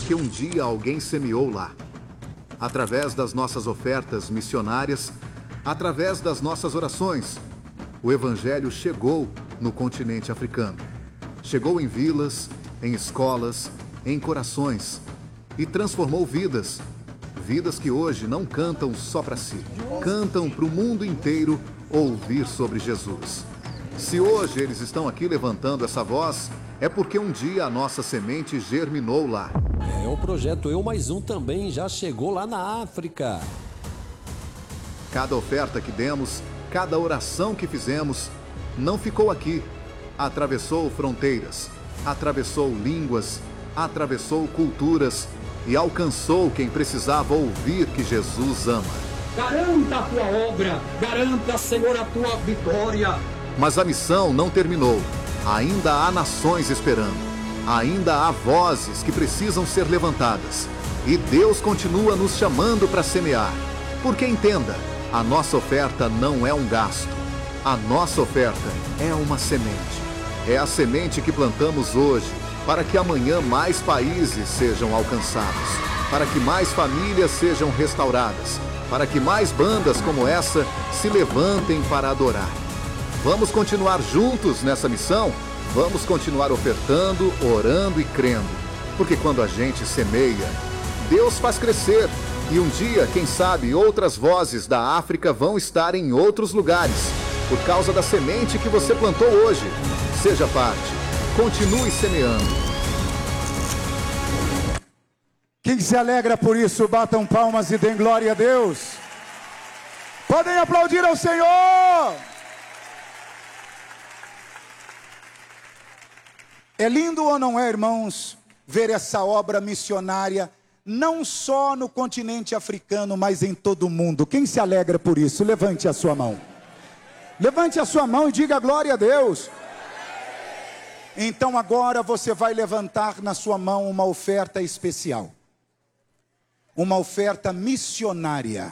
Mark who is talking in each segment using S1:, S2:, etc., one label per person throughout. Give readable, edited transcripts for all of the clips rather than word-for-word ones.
S1: porque um dia alguém semeou lá. Através das nossas ofertas missionárias, através das nossas orações, o Evangelho chegou no continente africano. Chegou em vilas, em escolas, em corações e transformou vidas. Vidas que hoje não cantam só para si, cantam para o mundo inteiro ouvir sobre Jesus. Se hoje eles estão aqui levantando essa voz, é porque um dia a nossa semente germinou lá.
S2: O projeto Eu Mais Um também já chegou lá na África.
S1: Cada oferta que demos, cada oração que fizemos, não ficou aqui. Atravessou fronteiras, atravessou línguas, atravessou culturas e alcançou quem precisava ouvir que Jesus ama.
S3: Garanta a tua obra, garanta, Senhor, a tua vitória.
S1: Mas a missão não terminou. Ainda há nações esperando. Ainda há vozes que precisam ser levantadas. E Deus continua nos chamando para semear. Porque entenda, a nossa oferta não é um gasto. A nossa oferta é uma semente. É a semente que plantamos hoje para que amanhã mais países sejam alcançados, para que mais famílias sejam restauradas, para que mais bandas como essa se levantem para adorar. Vamos continuar juntos nessa missão? Vamos continuar ofertando, orando e crendo. Porque quando a gente semeia, Deus faz crescer. E um dia, quem sabe, outras vozes da África vão estar em outros lugares, por causa da semente que você plantou hoje. Seja parte. Continue semeando.
S4: Quem se alegra por isso, batam palmas e deem glória a Deus. Podem aplaudir ao Senhor. É lindo ou não é, irmãos, ver essa obra missionária, não só no continente africano, mas em todo o mundo. Quem se alegra por isso? Levante a sua mão. Levante a sua mão e diga glória a Deus. Então agora você vai levantar na sua mão uma oferta especial. Uma oferta missionária.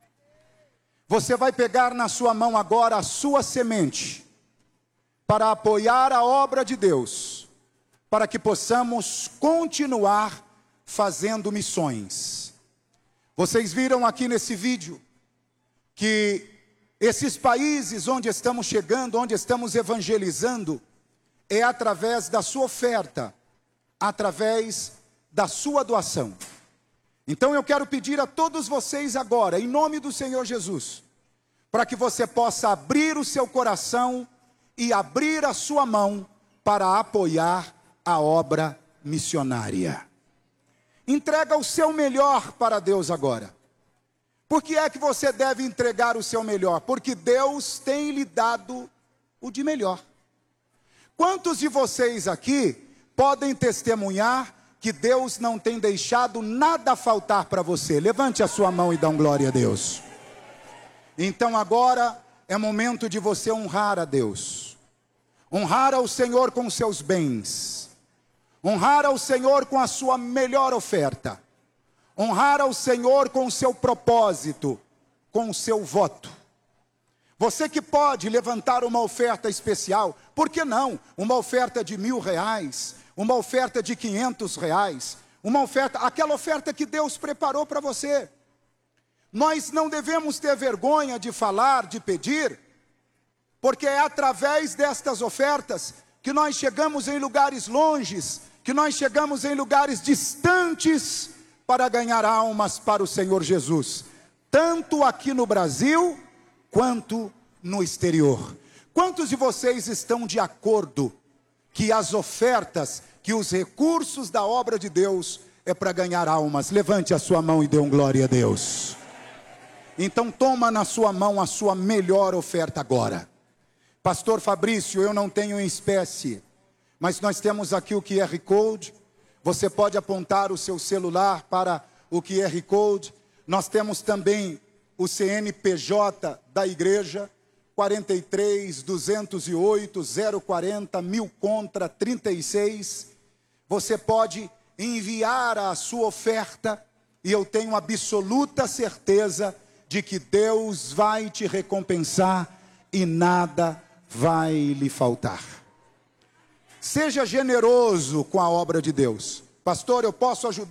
S4: Você vai pegar na sua mão agora a sua semente, para apoiar a obra de Deus, para que possamos continuar fazendo missões. Vocês viram aqui nesse vídeo, que esses países onde estamos chegando, onde estamos evangelizando, é através da sua oferta, através da sua doação. Então eu quero pedir a todos vocês agora, em nome do Senhor Jesus, para que você possa abrir o seu coração e abrir a sua mão para apoiar a obra missionária. Entrega o seu melhor para Deus agora. Por que é que você deve entregar o seu melhor? Porque Deus tem lhe dado o de melhor. Quantos de vocês aqui podem testemunhar que Deus não tem deixado nada faltar para você? Levante a sua mão e dá glória a Deus. Então agora é momento de você honrar a Deus. Honrar ao Senhor com seus bens. Honrar ao Senhor com a sua melhor oferta. Honrar ao Senhor com o seu propósito, com o seu voto. Você que pode levantar uma oferta especial, por que não? Uma oferta de R$1.000, uma oferta de R$500, uma oferta, aquela oferta que Deus preparou para você. Nós não devemos ter vergonha de falar, de pedir, porque é através destas ofertas que nós chegamos em lugares longes, que nós chegamos em lugares distantes para ganhar almas para o Senhor Jesus, tanto aqui no Brasil quanto no exterior. Quantos de vocês estão de acordo que as ofertas, que os recursos da obra de Deus é para ganhar almas? Levante a sua mão e dê glória a Deus. Então toma na sua mão a sua melhor oferta agora. Pastor Fabrício, eu não tenho em espécie, mas nós temos aqui o QR Code. Você pode apontar o seu celular para o QR Code. Nós temos também o CNPJ da igreja, 43 208 040 1000 contra 36. Você pode enviar a sua oferta e eu tenho absoluta certeza de que Deus vai te recompensar e nada vai lhe faltar. Seja generoso com a obra de Deus. Pastor, eu posso ajudar?